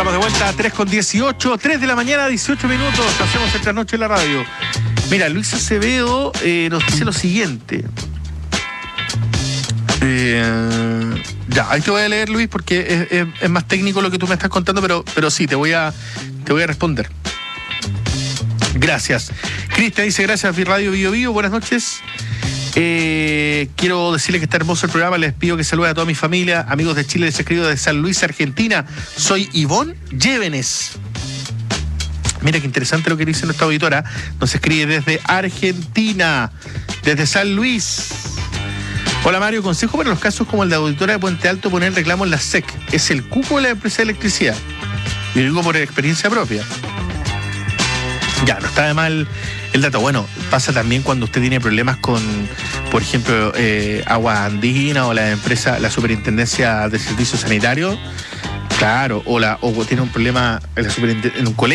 Estamos de vuelta a 3:18, 3 de la mañana, 18 minutos. Hacemos esta noche en la radio. Mira, Luis Acevedo nos dice lo siguiente. Ya, ahí te voy a leer, Luis, porque es más técnico lo que tú me estás contando, pero sí, te voy a responder. Gracias. Cristian dice, gracias, Radio Bio Bio, buenas noches. Quiero decirles que está hermoso el programa. Les pido que salude a toda mi familia, amigos de Chile, les escribo de San Luis, Argentina. Soy Ivonne Llévenes. Mira qué interesante lo que dice nuestra auditora. Nos escribe desde Argentina, desde San Luis. Hola Mario, consejo para los casos como el de auditora de Puente Alto, poner reclamo en la SEC. Es el cupo de la empresa de electricidad. Y lo digo por experiencia propia. Ya, no está de mal el dato. Bueno, pasa también cuando usted tiene problemas con, por ejemplo, Agua Andina o la empresa, la Superintendencia de Servicios Sanitarios. Claro, o tiene un problema en un colegio.